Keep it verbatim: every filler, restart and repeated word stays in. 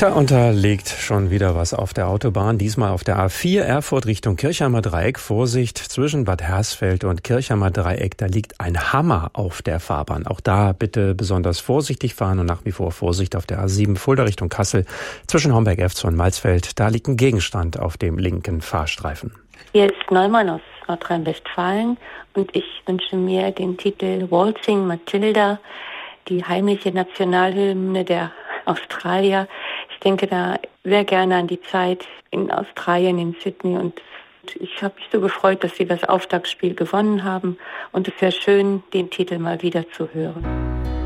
Tja, und da liegt schon wieder was auf der Autobahn, diesmal auf der A vier Erfurt Richtung Kirchheimer Dreieck. Vorsicht, zwischen Bad Hersfeld und Kirchheimer Dreieck, da liegt ein Hammer auf der Fahrbahn. Auch da bitte besonders vorsichtig fahren und nach wie vor Vorsicht auf der A sieben Fulda Richtung Kassel. Zwischen Homberg-Efz und Malzfeld, da liegt ein Gegenstand auf dem linken Fahrstreifen. Hier ist Neumann aus Nordrhein-Westfalen und ich wünsche mir den Titel Waltzing Matilda, die heimliche Nationalhymne der Australier. Ich denke da sehr gerne an die Zeit in Australien, in Sydney, und ich habe mich so gefreut, dass sie das Auftaktspiel gewonnen haben, und es wäre schön, den Titel mal wieder zu hören.